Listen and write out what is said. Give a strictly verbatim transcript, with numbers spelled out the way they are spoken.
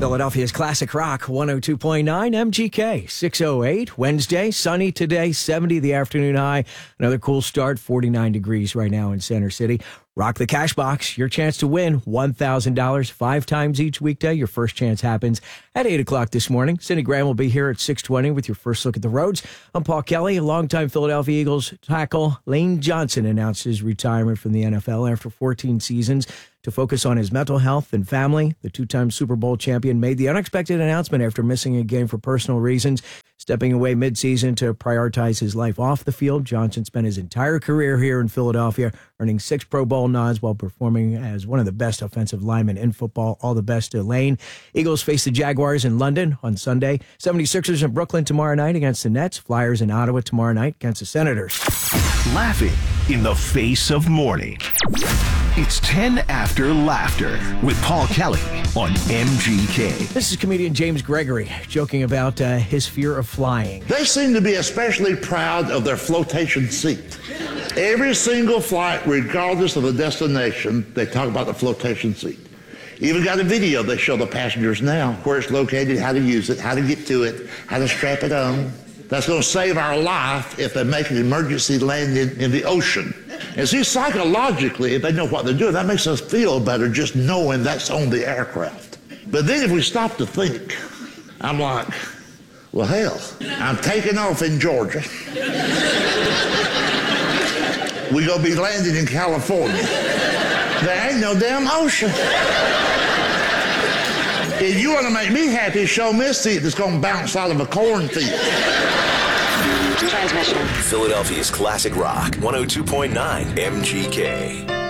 Philadelphia's Classic Rock, one oh two point nine M G K, six oh eight, Wednesday, sunny today, seventy the afternoon high. Another cool start, forty-nine degrees right now in Center City. Rock the Cash Box, your chance to win one thousand dollars five times each weekday. Your first chance happens at eight o'clock this morning. Cindy Graham will be here at six twenty with your first look at the roads. I'm Paul Kelly. Longtime Philadelphia Eagles tackle Lane Johnson announced his retirement from the N F L after fourteen seasons. To focus on his mental health and family, the two-time Super Bowl champion made the unexpected announcement after missing a game for personal reasons. Stepping away midseason to prioritize his life off the field, Johnson spent his entire career here in Philadelphia, earning six Pro Bowl nods while performing as one of the best offensive linemen in football. All the best to Lane. Eagles face the Jaguars in London on Sunday. seventy-sixers in Brooklyn tomorrow night against the Nets. Flyers in Ottawa tomorrow night against the Senators. Laughing in the face of morning. It's ten after Laughter with Paul Kelly on M G K. This is comedian James Gregory joking about uh, his fear of flying. They seem to be especially proud of their flotation seat. Every single flight, regardless of the destination, they talk about the flotation seat. Even got a video they show the passengers now, where it's located, how to use it, how to get to it, how to strap it on. That's going to save our life if they make an emergency landing in the ocean. And see, psychologically, if they know what they're doing, that makes us feel better just knowing that's on the aircraft. But then if we stop to think, I'm like, well, hell, I'm taking off in Georgia. We're going to be landing in California. There ain't no damn ocean. If you want to make me happy, show me a seat that's going to bounce out of a cornfield. Transmission. Philadelphia's Classic Rock, one oh two point nine M G K.